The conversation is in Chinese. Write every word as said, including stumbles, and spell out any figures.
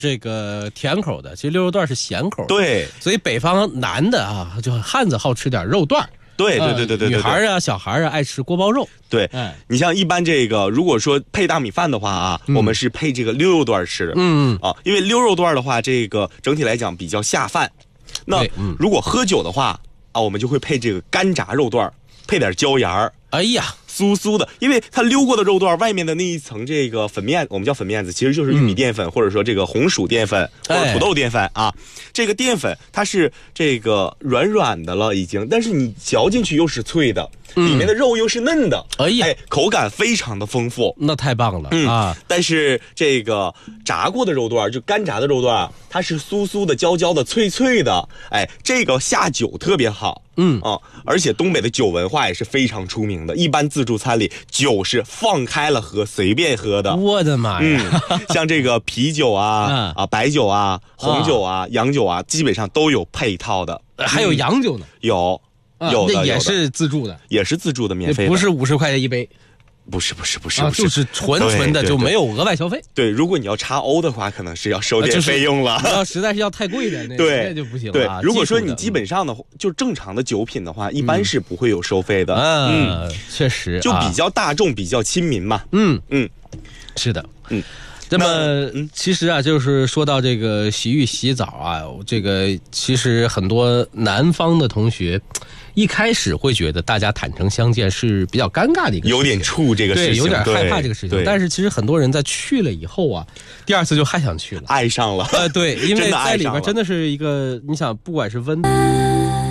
这个甜口的，其实溜肉段是咸口的。 对， 所以北方男的啊，就汉子好吃点肉段。 对对对对对， 女孩啊、小孩啊爱吃锅包肉。 对，你像一般这个，如果说配大米饭的话啊，我们是配这个溜肉段吃的。嗯啊，因为溜肉段的话，这个整体来讲比较下饭。那如果喝酒的话啊，我们就会配这个干炸肉段，配点椒盐儿。哎呀，酥酥的，因为它溜过的肉段外面的那一层这个粉面，我们叫粉面子，其实就是玉米淀粉、嗯、或者说这个红薯淀粉或者土豆淀粉啊。这个淀粉它是这个软软的了已经，但是你嚼进去又是脆的，嗯、里面的肉又是嫩的，哎呀，哎，口感非常的丰富， 那太棒了、嗯、啊！ 但是这个炸过的肉段，就干炸的肉段，它是酥酥的、焦焦的、脆脆的，哎，这个下酒特别好。嗯啊，而且东北的酒文化也是非常出名的，一般自助餐里酒是放开了喝，随便喝的。 我的妈呀！ 嗯，像这个啤酒啊、啊白酒啊、红酒啊、洋酒啊，基本上都有配套的。 还有洋酒呢？ 有，有的， 那也是自助的， 也是自助的，免费的， 不是五十块钱一杯。 不是不是不是， 啊、就是纯纯的，就没有额外消费。 对，如果你要插欧的话，可能是要收点费用了。 啊就是、要实在是要太贵的，那对那就不行了、啊。 对，如果说你基本上的就正常的酒品的话，一般是不会有收费的。 嗯，嗯确实， 就比较大众，比较亲民嘛。嗯嗯， 是的，嗯。那么，嗯，其实啊，就是说到这个洗浴洗澡啊，这个其实很多南方的同学。一开始会觉得大家坦诚相见是比较尴尬的一个事情， 有点怵这个事情， 对，有点害怕这个事情。但是其实很多人在去了以后啊，第二次就还想去了， 爱上了。 呃，对，因为在里边真的是一个，你想，不管是温度。